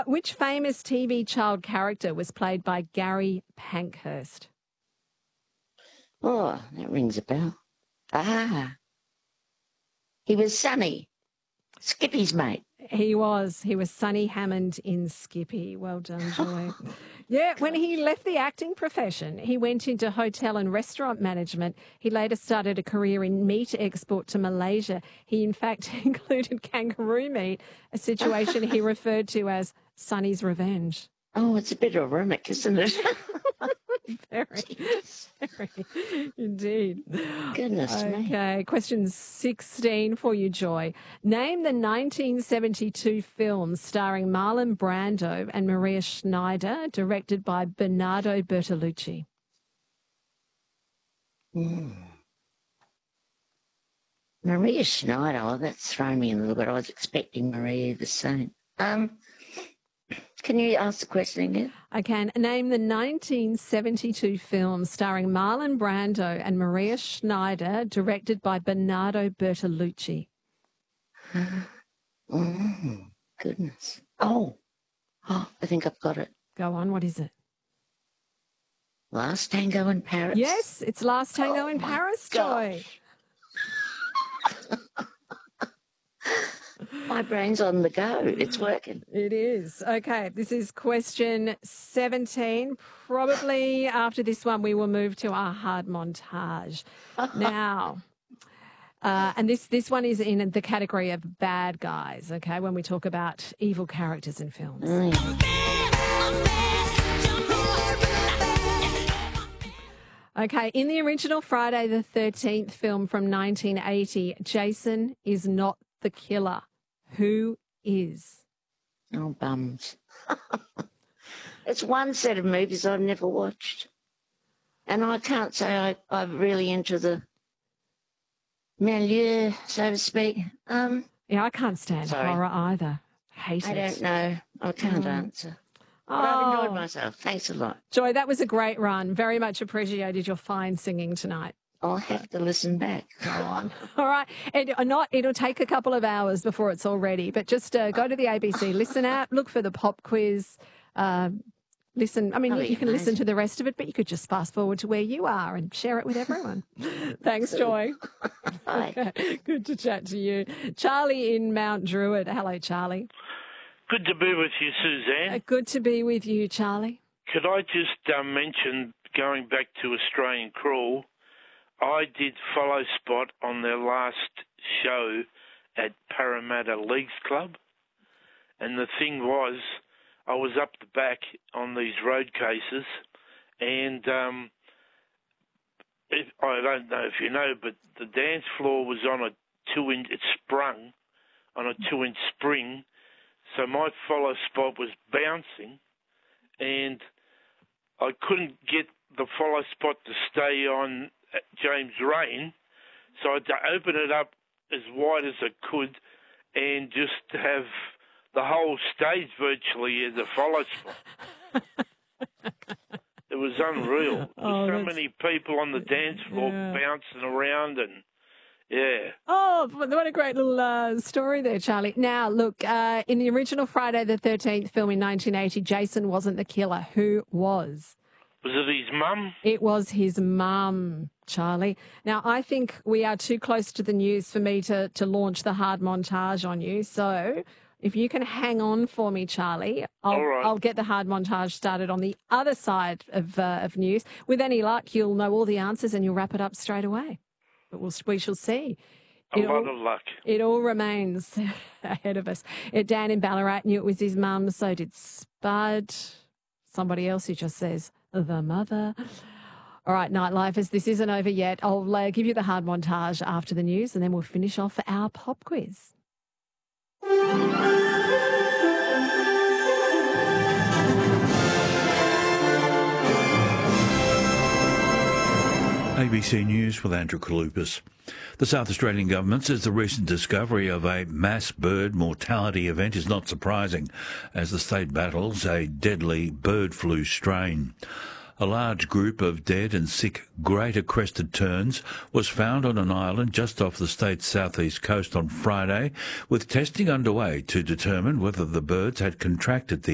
Which famous TV child character was played by Gary Pankhurst? Oh, that rings a bell. Ah, he was Sonny, Skippy's mate. He was Sonny Hammond in Skippy. Well done, Joy. Yeah, when he left the acting profession, he went into hotel and restaurant management. He later started a career in meat export to Malaysia. He, in fact, included kangaroo meat, a situation he referred to as Sonny's revenge. Oh, it's a bit ironic, isn't it? Very, indeed. Goodness me. Okay, question 16 for you, Joy. Name the 1972 film starring Marlon Brando and Maria Schneider, directed by Bernardo Bertolucci. Maria Schneider, oh, that's thrown me a little bit. I was expecting Maria the same. Can you ask the question again? I can. Name the 1972 film starring Marlon Brando and Maria Schneider, directed by Bernardo Bertolucci. Goodness. Oh, I think I've got it. Go on, what is it? Last Tango in Paris? Yes, it's Last Tango in Paris, Joy. My brain's on the go. It's working. It is. Okay, this is question 17. Probably after this one, we will move to our hard montage. Now, and this one is in the category of bad guys, okay, when we talk about evil characters in films. Okay, in the original Friday the 13th film from 1980, Jason is not the killer. Who is? Oh, bums. It's one set of movies I've never watched. And I can't say I'm really into the milieu, so to speak. Yeah, I can't stand horror either. Hate it. I don't know. I can't answer. But I've enjoyed myself. Thanks a lot. Joy, that was a great run. Very much appreciated your fine singing tonight. I'll have to listen back. Go on. All right. It'll take a couple of hours before it's all ready, but just go to the ABC Listen app, look for the pop quiz, listen. I mean, you can listen to the rest of it, but you could just fast forward to where you are and share it with everyone. Thanks, Joy. Bye. Okay. Good to chat to you. Charlie in Mount Druitt. Hello, Charlie. Good to be with you, Suzanne. Good to be with you, Charlie. Could I just mention, going back to Australian Crawl, I did follow Spot on their last show at Parramatta Leagues Club, and the thing was, I was up the back on these road cases, and I don't know if you know, but the dance floor was on a 2-inch, it sprung on a 2-inch spring, so my follow Spot was bouncing, and I couldn't get the follow Spot to stay on James Rain, so I had to open it up as wide as I could and just have the whole stage virtually as a follow Spot. It was unreal. So many people on the dance floor bouncing around and, yeah. Oh, what a great little story there, Charlie. Now, look, in the original Friday the 13th film in 1980, Jason wasn't the killer. Who was? Was it his mum? It was his mum, Charlie. Now, I think we are too close to the news for me to launch the hard montage on you. So if you can hang on for me, Charlie, I'll get the hard montage started on the other side of news. With any luck, you'll know all the answers and you'll wrap it up straight away. But we shall see. A lot of luck. It all remains ahead of us. Dan in Ballarat knew it was his mum, so did Spud. Somebody else who just says, the mother. All right, Nightlifers, this isn't over yet. I'll give you the hard montage after the news and then we'll finish off our pop quiz. ABC News with Andrew Kalupas. The South Australian government says the recent discovery of a mass bird mortality event is not surprising as the state battles a deadly bird flu strain. A large group of dead and sick greater crested terns was found on an island just off the state's southeast coast on Friday, with testing underway to determine whether the birds had contracted the